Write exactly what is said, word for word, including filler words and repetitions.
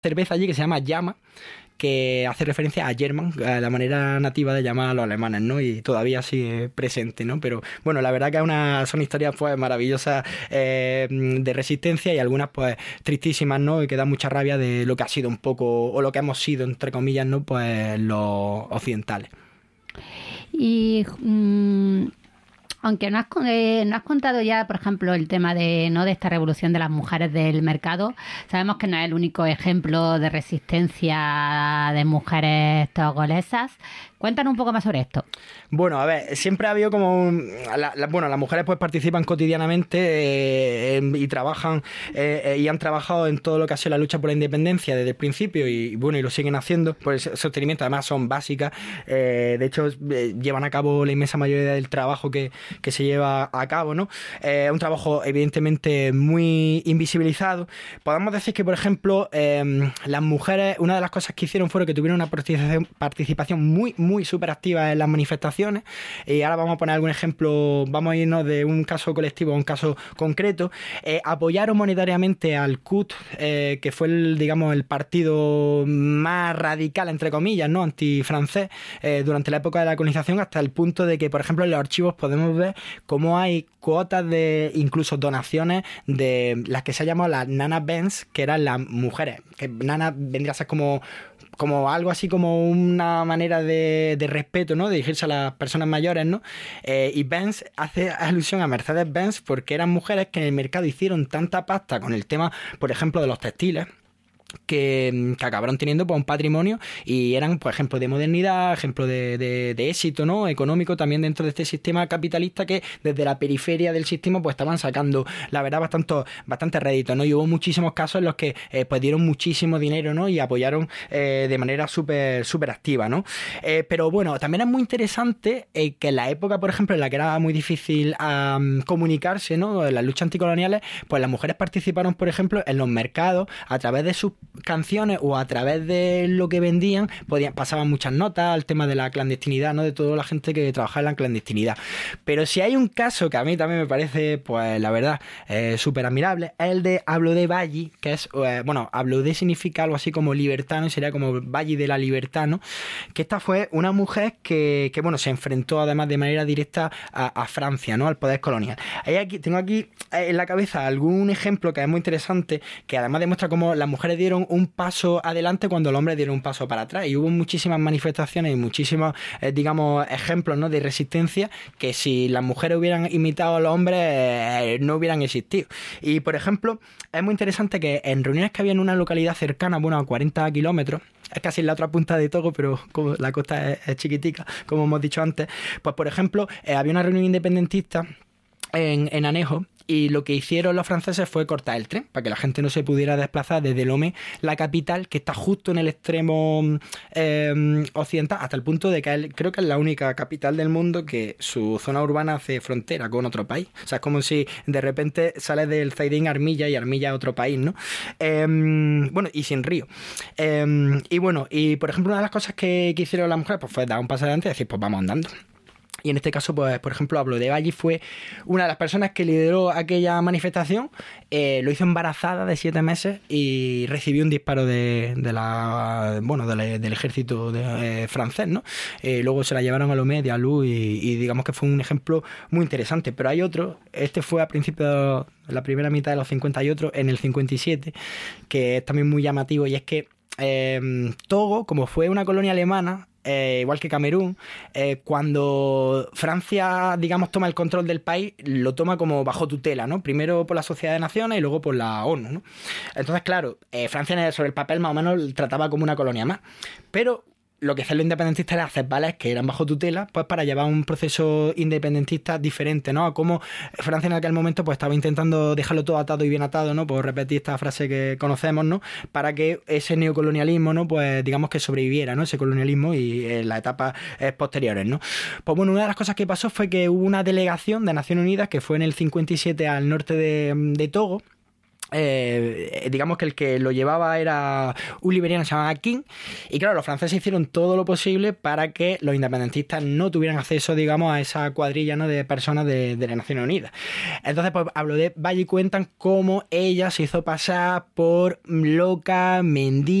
cerveza allí que se llama Llama, que hace referencia a German, a la manera nativa de llamar a los alemanes, ¿no? Y todavía sigue presente, ¿no? Pero bueno, la verdad que una, son historias pues maravillosas eh, de resistencia y algunas pues tristísimas, ¿no? Y que dan mucha rabia de lo que ha sido un poco, o lo que hemos sido, entre comillas, ¿no? Pues los occidentales. Y... Mmm... Aunque no has, eh, no has contado ya, por ejemplo, el tema de no de esta revolución de las mujeres del mercado, sabemos que no es el único ejemplo de resistencia de mujeres togolesas. Cuéntanos un poco más sobre esto. Bueno, a ver, siempre ha habido como... Un, la, la, bueno, las mujeres pues participan cotidianamente eh, en, y trabajan eh, eh, y han trabajado en todo lo que ha sido la lucha por la independencia desde el principio y bueno, y lo siguen haciendo por el sostenimiento. Además son básicas. Eh, de hecho, eh, llevan a cabo la inmensa mayoría del trabajo que, que se lleva a cabo, ¿no? Eh, un trabajo evidentemente muy invisibilizado. Podemos decir que, por ejemplo, eh, las mujeres, una de las cosas que hicieron fue que tuvieron una participación, participación muy, muy muy súper activa en las manifestaciones. Y ahora vamos a poner algún ejemplo, vamos a irnos de un caso colectivo a un caso concreto. Eh, apoyaron monetariamente al C U T, eh, que fue el, digamos, el partido más radical, entre comillas, ¿no? Antifrancés, eh, durante la época de la colonización, hasta el punto de que, por ejemplo, en los archivos podemos ver cómo hay cuotas de, incluso donaciones de las que se llaman las Nana Benz, que eran las mujeres, que Nana vendría a ser como como algo así como una manera de, de respeto, ¿no? De dirigirse a las personas mayores, ¿no? Eh, y Benz hace alusión a Mercedes-Benz porque eran mujeres que en el mercado hicieron tanta pasta con el tema, por ejemplo, de los textiles, Que, que acabaron teniendo pues, un patrimonio y eran, por ejemplo, de modernidad, ejemplo de, de, de éxito, ¿no? Económico también dentro de este sistema capitalista que desde la periferia del sistema pues estaban sacando, la verdad, bastante, bastante rédito, ¿no? Y hubo muchísimos casos en los que eh, pues dieron muchísimo dinero, ¿no? Y apoyaron eh, de manera súper súper activa, ¿no? Eh, pero bueno, también es muy interesante eh, que en la época, por ejemplo, en la que era muy difícil um, comunicarse, ¿no? En las luchas anticoloniales, pues las mujeres participaron, por ejemplo, en los mercados a través de sus canciones o a través de lo que vendían, podían, pasaban muchas notas al tema de la clandestinidad, ¿no? De toda la gente que trabajaba en la clandestinidad. Pero si hay un caso que a mí también me parece, pues la verdad, eh, súper admirable, es el de Ablodé Valli, que es, eh, bueno, Ablodé significa algo así como libertad, ¿no? Sería como Valli de la libertad, ¿no? Que esta fue una mujer que, que bueno, se enfrentó además de manera directa a, a Francia, ¿no? Al poder colonial. Hay aquí, tengo aquí en la cabeza algún ejemplo que es muy interesante, que además demuestra cómo las mujeres dieron un paso adelante cuando los hombres dieron un paso para atrás, y hubo muchísimas manifestaciones y muchísimos, eh, digamos, ejemplos, ¿no? De resistencia que si las mujeres hubieran imitado a los hombres eh, no hubieran existido. Y por ejemplo, es muy interesante que en reuniones que había en una localidad cercana, bueno, a cuarenta kilómetros, es casi en la otra punta de Togo, pero como la costa es, es chiquitica, como hemos dicho antes, pues por ejemplo, eh, había una reunión independentista en, en Anejo, y lo que hicieron los franceses fue cortar el tren para que la gente no se pudiera desplazar desde Lomé, la capital, que está justo en el extremo eh, occidental, hasta el punto de que él, creo que es la única capital del mundo que su zona urbana hace frontera con otro país. O sea, es como si de repente sales del Zaidín a Armilla y Armilla a otro país, ¿no? Eh, bueno, y sin río. Eh, y bueno, y por ejemplo, una de las cosas que, que hicieron las mujeres pues fue dar un paso adelante y decir, pues vamos andando. Y en este caso, pues, por ejemplo, Ablodé Valli fue una de las personas que lideró aquella manifestación. Eh, lo hizo embarazada de siete meses y recibió un disparo de, de la, bueno, de la, del ejército de, eh, francés, ¿no? Eh, luego se la llevaron a Lomé, de Alou, y, y digamos que fue un ejemplo muy interesante. Pero hay otro, este fue a principios de la primera mitad de los cincuenta y otro en el cincuenta y siete, que es también muy llamativo, y es que eh, Togo, como fue una colonia alemana, Eh, igual que Camerún, eh, cuando Francia, digamos, toma el control del país, lo toma como bajo tutela, ¿no? Primero por la Sociedad de Naciones y luego por la ONU, ¿no? Entonces, claro, eh, Francia sobre el papel más o menos trataba como una colonia más, pero lo que hacían los independentistas era hacer vales que eran bajo tutela, pues para llevar un proceso independentista diferente, ¿no? A cómo Francia en aquel momento pues estaba intentando dejarlo todo atado y bien atado, ¿no? Por repetir esta frase que conocemos, ¿no? Para que ese neocolonialismo, ¿no? Pues digamos que sobreviviera, ¿no? Ese colonialismo y en las etapas eh, posteriores, ¿no? Pues bueno, una de las cosas que pasó fue que hubo una delegación de Naciones Unidas que fue en el cincuenta y siete al norte de, de Togo, Eh, digamos que el que lo llevaba era un liberiano que se llamaba King, y claro, los franceses hicieron todo lo posible para que los independentistas no tuvieran acceso, digamos, a esa cuadrilla, ¿no?, de personas de, de las Naciones Unidas. Entonces, pues hablo de Valle y cuentan cómo ella se hizo pasar por loca, mendiga,